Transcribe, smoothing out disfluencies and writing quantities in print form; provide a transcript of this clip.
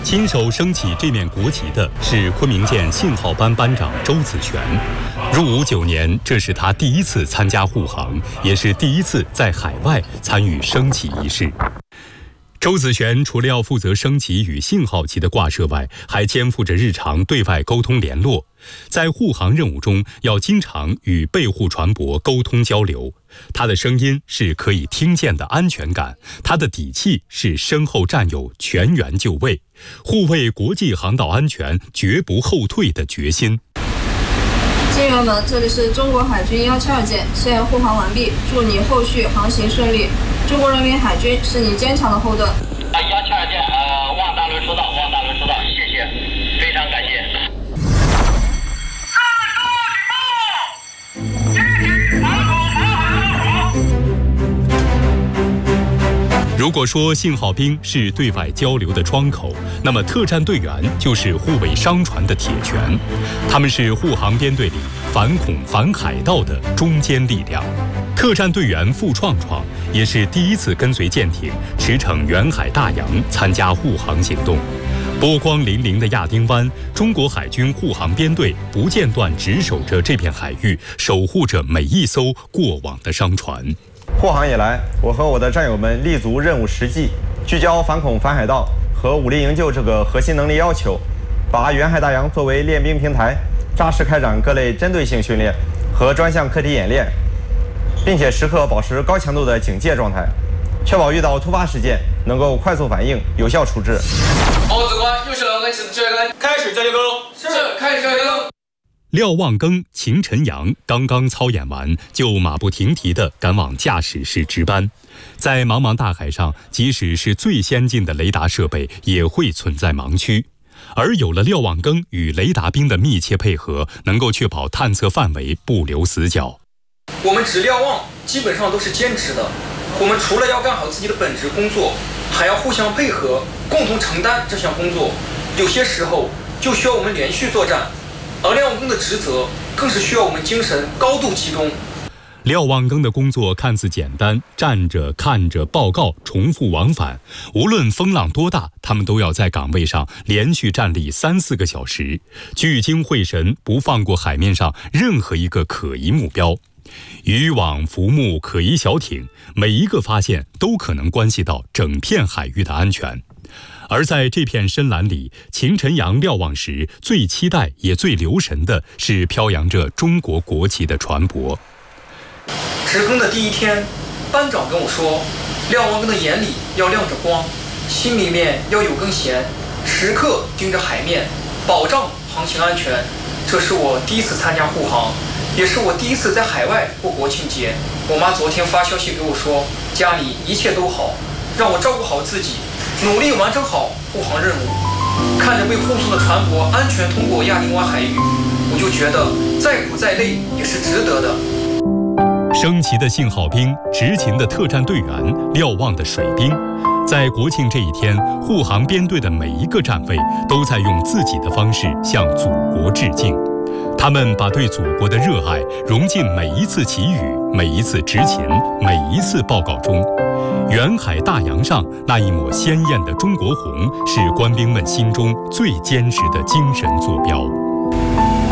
亲手升起这面国旗的是昆明舰信号班班长周子璇。入伍9年，这是他第一次参加护航，也是第一次在海外参与升旗仪式。周子璇除了要负责升旗与信号旗的挂设外，还肩负着日常对外沟通联络。在护航任务中，要经常与备护船舶沟通交流。他的声音是可以听见的安全感，他的底气是身后战友全员就位，护卫国际航道安全绝不后退的决心。 舰员们，这里是中国海军172舰，现护航完毕，祝你后续航行顺利。中国人民海军是你坚强的后盾。 172舰，望大轮收到，望大轮收到，谢谢，非常感谢。 如果说信号兵是对外交流的窗口，那么特战队员就是护卫商船的铁拳，他们是护航编队里反恐反海盗的中坚力量。特战队员付创创也是第一次跟随舰艇驰骋远海大洋参加护航行动。波光粼粼的亚丁湾，中国海军护航编队不间断值守着这片海域，守护着每一艘过往的商船。 护航以来，我和我的战友们立足任务实际，聚焦反恐反海盗和武力营救这个核心能力要求，把远海大洋作为练兵平台，扎实开展各类针对性训练和专项课题演练，并且时刻保持高强度的警戒状态，确保遇到突发事件能够快速反应，有效处置。 好，指官，右手开始交接钩。是，开始交接钩。 廖望庚、秦晨阳刚刚操演完，就马不停蹄地赶往驾驶室值班。在茫茫大海上，即使是最先进的雷达设备，也会存在盲区。而有了廖望庚与雷达兵的密切配合，能够确保探测范围不留死角。 我们值瞭望基本上都是兼职的，我们除了要干好自己的本职工作，还要互相配合，共同承担这项工作。有些时候就需要我们连续作战。而廖望庚的职责更是需要我们精神高度集中。 廖望庚的工作看似简单，站着看着报告，重复往返。无论风浪多大，他们都要在岗位上连续站立3-4个小时，聚精会神，不放过海面上任何一个可疑目标。渔网、浮木、可疑小艇，每一个发现都可能关系到整片海域的安全。而在这片深蓝里，秦晨阳瞭望时最期待也最留神的是飘扬着中国国旗的船舶。 值更的第一天，班长跟我说，廖望庚的眼里要亮着光，心里面要有根弦，时刻盯着海面，保障航行安全。这是我第一次参加护航，也是我第一次在海外过国庆节。我妈昨天发消息给我说，家里一切都好，让我照顾好自己，努力完成好护航任务。看着被护送的船舶安全通过亚丁湾海域，我就觉得再苦再累也是值得的。 升旗的信号兵，执勤的特战队员，瞭望的水兵，在国庆这一天，护航编队的每一个站位都在用自己的方式向祖国致敬。他们把对祖国的热爱融进每一次祈雨、每一次执勤、每一次报告中。远海大洋上那一抹鲜艳的中国红，是官兵们心中最坚实的精神坐标。